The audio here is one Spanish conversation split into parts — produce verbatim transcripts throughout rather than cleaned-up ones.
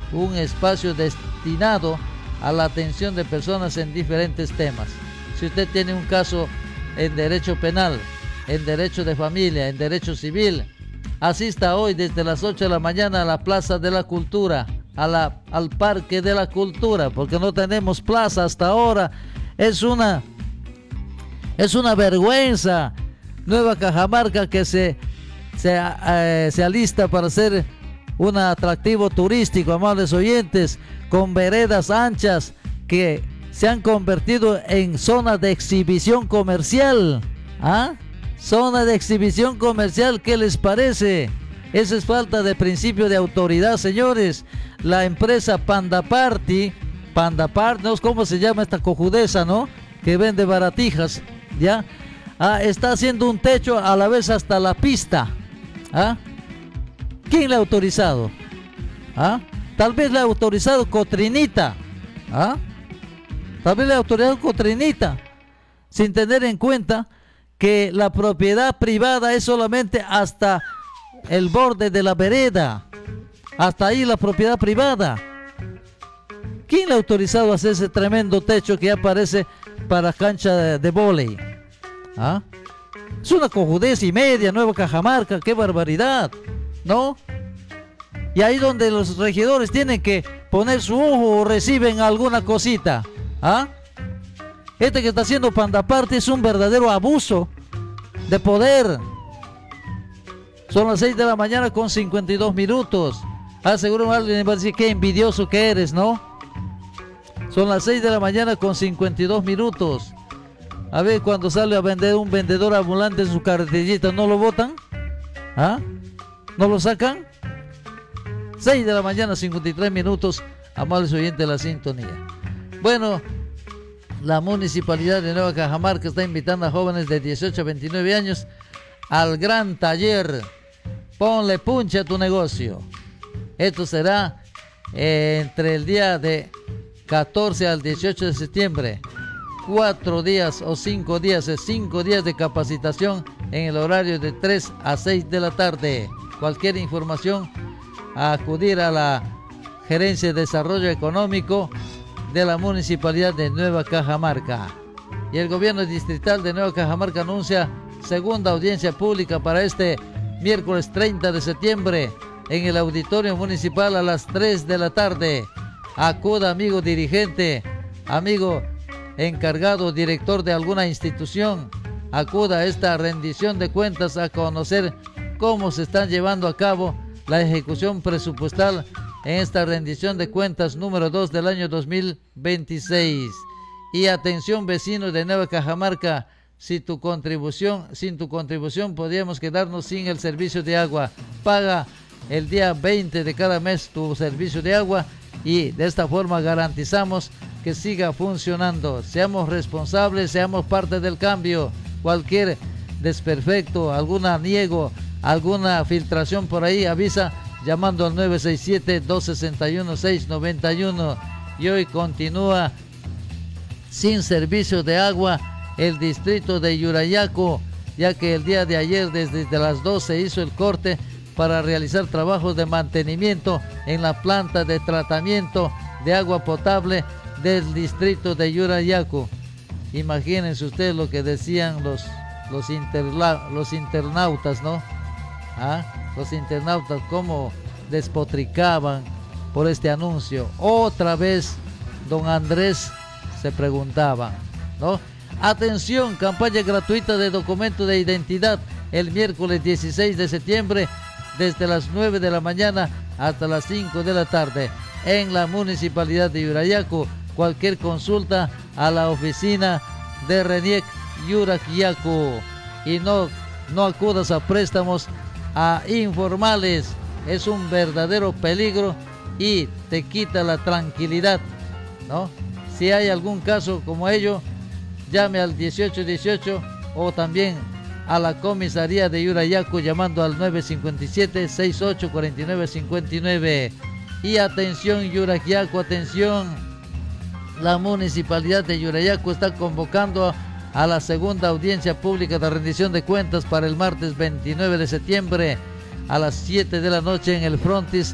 un espacio destinado a la atención de personas en diferentes temas. Si usted tiene un caso en derecho penal, en derecho de familia, en derecho civil, asista hoy desde las ocho de la mañana a la Plaza de la Cultura, a la, al Parque de la Cultura, porque no tenemos plaza hasta ahora. Es una, es una vergüenza. Nueva Cajamarca que se, se, eh, se alista para ser un atractivo turístico, amables oyentes, con veredas anchas que se han convertido en zona de exhibición comercial. ¿Ah? Zona de exhibición comercial, ¿qué les parece? Esa es falta de principio de autoridad, señores. La empresa Panda Party, Panda Party, no sé cómo se llama esta cojudeza, ¿no? Que vende baratijas, ¿ya? Ah, está haciendo un techo a la vez hasta la pista. ¿Ah? ¿Quién le ha autorizado? ¿Ah? Tal vez le ha autorizado Cotrinita. ¿Ah? Tal vez le ha autorizado Cotrinita, sin tener en cuenta que la propiedad privada es solamente hasta el borde de la vereda. Hasta ahí la propiedad privada. ¿Quién le ha autorizado a hacer ese tremendo techo que ya parece para cancha de, de vóley? ¿Ah? Es una cojudez y media, Nueva Cajamarca, qué barbaridad, ¿no? Y ahí donde los regidores tienen que poner su ojo o reciben alguna cosita. ¿Ah? Este que está haciendo Panda Party es un verdadero abuso de poder. Son las seis de la mañana con cincuenta y dos minutos. Ah, seguro alguien va a decir qué envidioso que eres, ¿no? Son las seis de la mañana con cincuenta y dos minutos. A ver, cuando sale a vender un vendedor ambulante en su carretillita, ¿no lo botan? ¿Ah? ¿No lo sacan? seis de la mañana, cincuenta y tres minutos, amables oyentes de la sintonía. Bueno, la Municipalidad de Nueva Cajamarca está invitando a jóvenes de dieciocho a veintinueve años al gran taller Ponle Punche a tu negocio. Esto será eh, entre el día de catorce al dieciocho de septiembre. Cuatro días o cinco días, es cinco días de capacitación en el horario de tres a seis de la tarde. Cualquier información, a acudir a la Gerencia de Desarrollo Económico de la Municipalidad de Nueva Cajamarca. Y el Gobierno Distrital de Nueva Cajamarca anuncia segunda audiencia pública para este miércoles treinta de septiembre en el Auditorio Municipal a las tres de la tarde. Acuda, amigo dirigente, amigo encargado, director de alguna institución, acuda a esta rendición de cuentas a conocer cómo se están llevando a cabo la ejecución presupuestal en esta rendición de cuentas número dos del año dos mil veintiséis. Y atención, vecinos de Nueva Cajamarca, si tu contribución, sin tu contribución podríamos quedarnos sin el servicio de agua. Paga el día veinte de cada mes tu servicio de agua y de esta forma garantizamos que siga funcionando. Seamos responsables, seamos parte del cambio. Cualquier desperfecto, alguna niego, alguna filtración por ahí, avisa llamando al nueve seis siete, dos seis uno, seis nueve uno. Y hoy continúa sin servicio de agua el distrito de Yurayaco, ya que el día de ayer desde las doce hizo el corte para realizar trabajos de mantenimiento en la planta de tratamiento de agua potable del distrito de Yurayaco. Imagínense ustedes lo que decían los, los, interla, los internautas, ¿no? ¿Ah? Los internautas cómo despotricaban por este anuncio. Otra vez don Andrés se preguntaba, ¿no? Atención, campaña gratuita de documento de identidad el miércoles dieciséis de septiembre desde las nueve de la mañana hasta las cinco de la tarde en la Municipalidad de Yurayaco. Cualquier consulta a la oficina de RENIEC Yurayaco y no, no acudas a préstamos a informales, es un verdadero peligro y te quita la tranquilidad, ¿no? Si hay algún caso como ello, llame al dieciocho dieciocho o también a la comisaría de Yurayaco llamando al nueve cinco siete, seis ocho cuatro nueve cinco nueve. Y atención Yurayaco, atención, la Municipalidad de Yurayaco está convocando a la segunda audiencia pública de rendición de cuentas para el martes veintinueve de septiembre a las siete de la noche en el frontis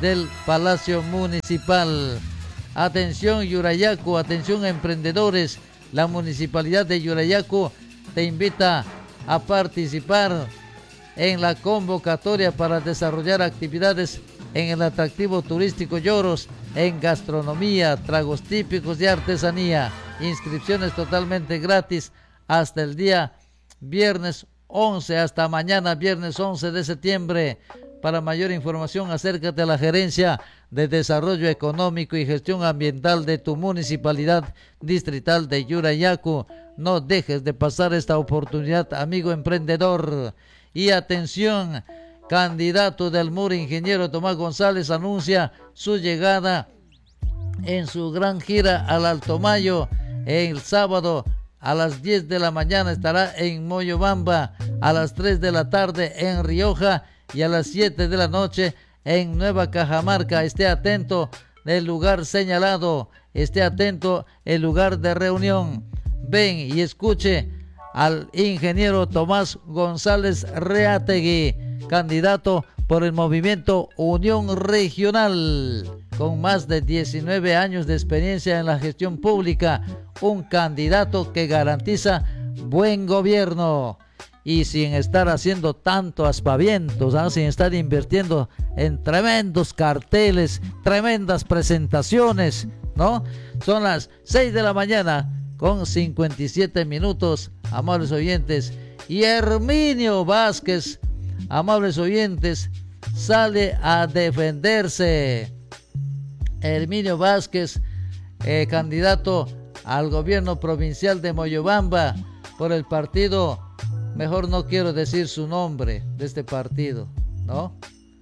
del Palacio Municipal. Atención Yurayacu, atención emprendedores, la Municipalidad de Yurayacu te invita a participar en la convocatoria para desarrollar actividades en el atractivo turístico Lloros, en gastronomía, tragos típicos y artesanía. Inscripciones totalmente gratis hasta el día viernes once, hasta mañana viernes once de septiembre. Para mayor información, acércate a la Gerencia de Desarrollo Económico y Gestión Ambiental de tu Municipalidad Distrital de Yurayacu. No dejes de pasar esta oportunidad, amigo emprendedor. Y atención, candidato del M U R, ingeniero Tomás González, anuncia su llegada en su gran gira al Alto Mayo. El sábado a las diez de la mañana estará en Moyobamba, a las tres de la tarde en Rioja y a las siete de la noche en Nueva Cajamarca. Esté atento del lugar señalado, esté atento el lugar de reunión. Ven y escuche al ingeniero Tomás González Reategui, candidato por el movimiento Unión Regional, con más de diecinueve años de experiencia en la gestión pública, un candidato que garantiza buen gobierno. Y sin estar haciendo tanto aspavientos, ¿eh? sin estar invirtiendo en tremendos carteles, tremendas presentaciones, ¿no? Son las seis de la mañana con cincuenta y siete minutos, amables oyentes. Y Herminio Vázquez, amables oyentes, sale a defenderse. Herminio Vázquez, eh, candidato al gobierno provincial de Moyobamba por el partido, mejor no quiero decir su nombre de este partido, ¿no?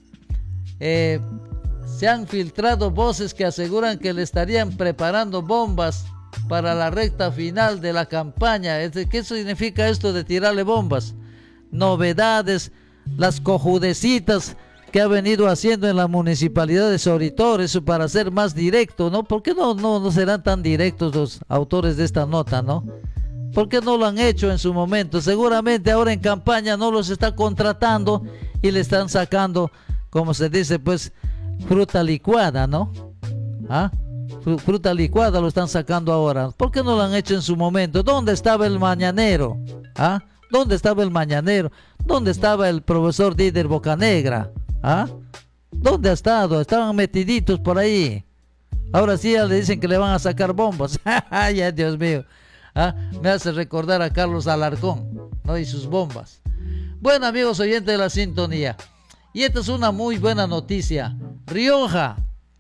Eh, se han filtrado voces que aseguran que le estarían preparando bombas para la recta final de la campaña. ¿Qué significa esto de tirarle bombas? Novedades, las cojudecitas que ha venido haciendo en la municipalidad de Soritor, eso para ser más directo, ¿no? ¿Por qué no, no, no serán tan directos los autores de esta nota, ¿no? ¿Por qué no lo han hecho en su momento? Seguramente ahora en campaña no los está contratando y le están sacando, como se dice, pues, fruta licuada, ¿no? ¿Ah? Fruta licuada lo están sacando ahora. ¿Por qué no lo han hecho en su momento? ¿Dónde estaba el mañanero? ¿Ah? ¿Dónde estaba el mañanero? ¿Dónde estaba el profesor Dider Bocanegra? ¿Ah? ¿Dónde ha estado? Estaban metiditos por ahí. Ahora sí ya le dicen que le van a sacar bombas. ¡Ay, Dios mío! ¿Ah? Me hace recordar a Carlos Alarcón, ¿no? Y sus bombas. Bueno, amigos oyentes de la sintonía, y esta es una muy buena noticia. Rioja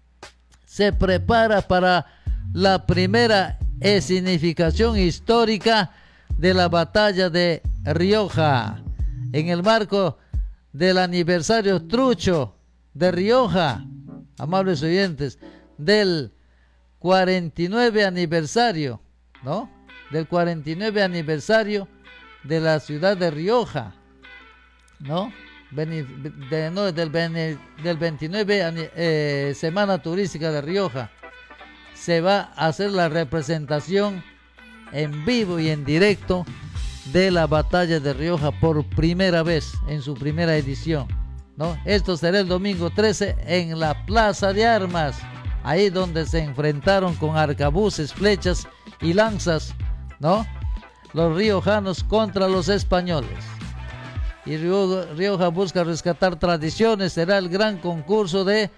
se prepara para la primera escenificación histórica de la batalla de Rioja, en el marco del aniversario trucho de Rioja, amables oyentes, del cuarenta y nueve aniversario, ¿no? Del cuarenta y nueve aniversario de la ciudad de Rioja, ¿no? De, no del, del veintinueve eh, Semana Turística de Rioja. Se va a hacer la representación en vivo y en directo de la batalla de Rioja por primera vez en su primera edición, ¿no? Esto será el domingo trece en la Plaza de Armas, ahí donde se enfrentaron con arcabuces, flechas y lanzas, ¿no? Los riojanos contra los españoles. Y Rioja busca rescatar tradiciones. Será el gran concurso de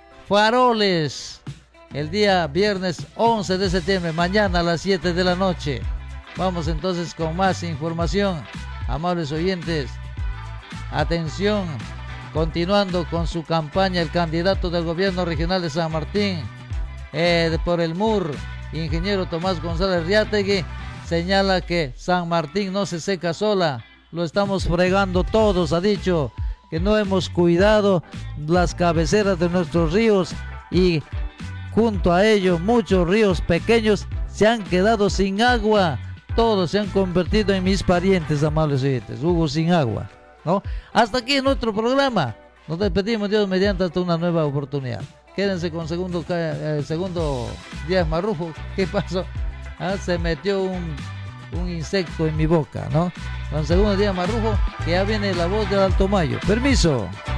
faroles el día viernes once de septiembre, mañana a las siete de la noche. Vamos entonces con más información, amables oyentes. Atención, continuando con su campaña, el candidato del gobierno regional de San Martín eh, por el M U R, ingeniero Tomás González Reategui, señala que San Martín no se seca sola, lo estamos fregando todos. Ha dicho que no hemos cuidado las cabeceras de nuestros ríos y junto a ello muchos ríos pequeños se han quedado sin agua. Todos se han convertido en mis parientes, amables oyentes. Hugo sin agua, ¿no? Hasta aquí nuestro programa. Nos despedimos, Dios mediante, hasta una nueva oportunidad. Quédense con segundo, eh, segundo Díaz Marrufo. ¿Qué pasó? Ah, se metió un, un insecto en mi boca, ¿no? Con segundo Díaz Marrufo, que ya viene la voz del Alto Mayo. Permiso.